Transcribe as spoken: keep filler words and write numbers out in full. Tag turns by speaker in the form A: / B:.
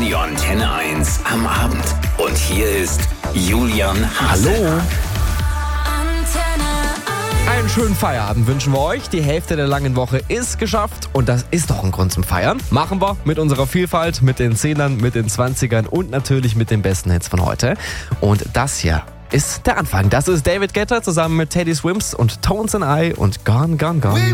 A: Radio Antenne eins am Abend. Und hier ist Julian Hase.
B: Hallo. Einen schönen Feierabend wünschen wir euch. Die Hälfte der langen Woche ist geschafft und das ist doch ein Grund zum Feiern. Machen wir mit unserer Vielfalt, mit den Zehnern, mit den Zwanzigern und natürlich mit den besten Hits von heute. Und das hier ist der Anfang. Das ist David Guetta zusammen mit Teddy Swims und Tones and I und Gone, Gone, Gone.